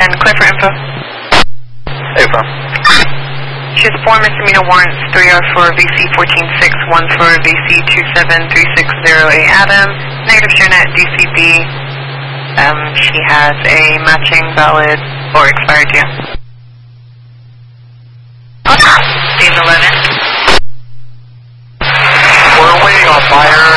10, clear for info. Info. She has 4 misdemeanor warrants, 3 are for VC 146, 1 for VC 27360A Adam, negative ShareNet DCB. She has a matching valid or expired due. Dave 11. We're waiting on buyer